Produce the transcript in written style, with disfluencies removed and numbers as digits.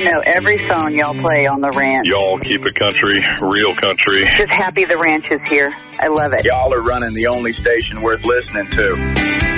know every song y'all play on the ranch. Y'all keep it country, real country. Just happy the ranch is here. I love it. Y'all are running the only station worth listening to.